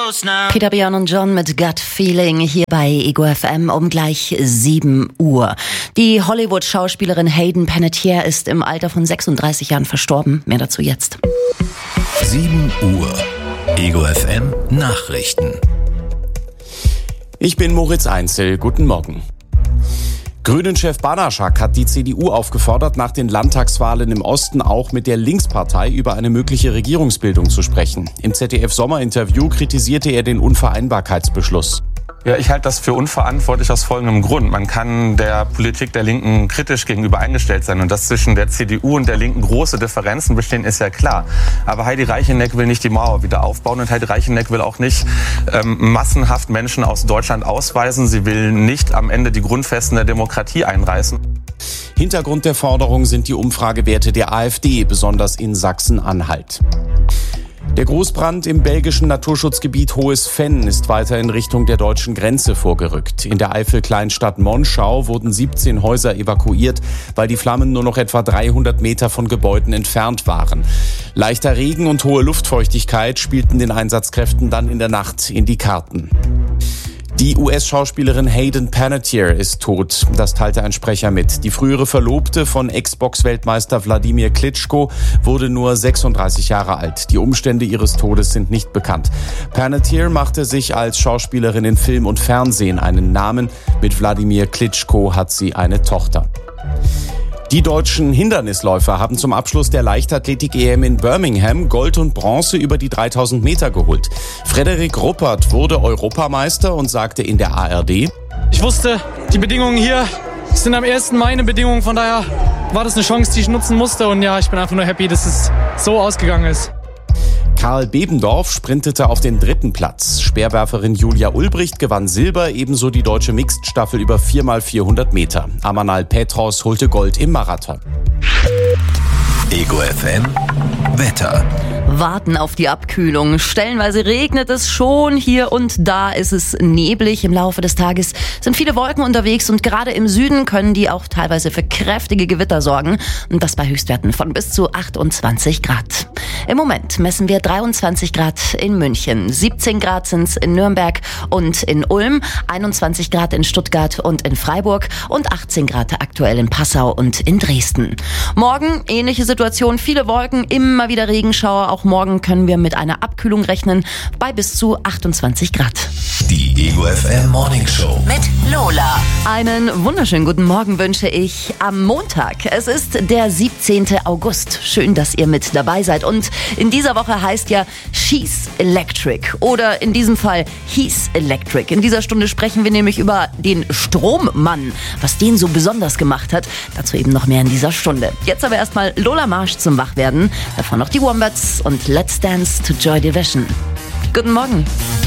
close now. Peter, Björn und John mit Gut Feeling hier bei Ego FM um gleich 7 Uhr. Die Hollywood-Schauspielerin Hayden Panettiere ist im Alter von 36 Jahren verstorben. Mehr dazu jetzt. 7 Uhr. Ego FM Nachrichten. Ich bin Moritz Einzel. Guten Morgen. Grünen-Chef Banaschak hat die CDU aufgefordert, nach den Landtagswahlen im Osten auch mit der Linkspartei über eine mögliche Regierungsbildung zu sprechen. Im ZDF-Sommerinterview kritisierte er den Unvereinbarkeitsbeschluss. Ja, ich halte das für unverantwortlich aus folgendem Grund. Man kann der Politik der Linken kritisch gegenüber eingestellt sein. Und dass zwischen der CDU und der Linken große Differenzen bestehen, ist ja klar. Aber Heidi Reicheneck will nicht die Mauer wieder aufbauen. Und Heidi Reicheneck will auch nicht massenhaft Menschen aus Deutschland ausweisen. Sie will nicht am Ende die Grundfesten der Demokratie einreißen. Hintergrund der Forderung sind die Umfragewerte der AfD, besonders in Sachsen-Anhalt. Der Großbrand im belgischen Naturschutzgebiet Hohes Venn ist weiter in Richtung der deutschen Grenze vorgerückt. In der Eifel-Kleinstadt Monschau wurden 17 Häuser evakuiert, weil die Flammen nur noch etwa 300 Meter von Gebäuden entfernt waren. Leichter Regen und hohe Luftfeuchtigkeit spielten den Einsatzkräften dann in der Nacht in die Karten. Die US-Schauspielerin Hayden Panettiere ist tot, das teilte ein Sprecher mit. Die frühere Verlobte von Ex-Box-Weltmeister Wladimir Klitschko wurde nur 36 Jahre alt. Die Umstände ihres Todes sind nicht bekannt. Panettiere machte sich als Schauspielerin in Film und Fernsehen einen Namen. Mit Wladimir Klitschko hat sie eine Tochter. Die deutschen Hindernisläufer haben zum Abschluss der Leichtathletik-EM in Birmingham Gold und Bronze über die 3000 Meter geholt. Frederik Ruppert wurde Europameister und sagte in der ARD: Ich wusste, die Bedingungen hier sind am 1. meine Bedingungen, von daher war das eine Chance, die ich nutzen musste. Und ja, ich bin einfach nur happy, dass es so ausgegangen ist. Karl Bebendorf sprintete auf den 3. Platz. Speerwerferin Julia Ulbricht gewann Silber, ebenso die deutsche Mixed-Staffel über 4x400 Meter. Amanal Petros holte Gold im Marathon. Ego FM Wetter. Warten auf die Abkühlung. Stellenweise regnet es schon, hier und da ist es neblig. Im Laufe des Tages sind viele Wolken unterwegs und gerade im Süden können die auch teilweise für kräftige Gewitter sorgen. Und das bei Höchstwerten von bis zu 28 Grad. Im Moment messen wir 23 Grad in München, 17 Grad sind es in Nürnberg und in Ulm, 21 Grad in Stuttgart und in Freiburg und 18 Grad aktuell in Passau und in Dresden. Morgen ähnliche Situation, viele Wolken, immer wieder Regenschauer. Auch morgen können wir mit einer Abkühlung rechnen bei bis zu 28 Grad. Die Ego FM Morning Show mit Lola. Einen wunderschönen guten Morgen wünsche ich am Montag. Es ist der 17. August. Schön, dass ihr mit dabei seid. Und in dieser Woche heißt ja She's Electric oder in diesem Fall He's Electric. In dieser Stunde sprechen wir nämlich über den Strommann, was den so besonders gemacht hat. Dazu eben noch mehr in dieser Stunde. Jetzt aber erstmal Lola Marsch zum Wachwerden. Davon noch die Wombats und Let's Dance to Joy Division. Guten Morgen.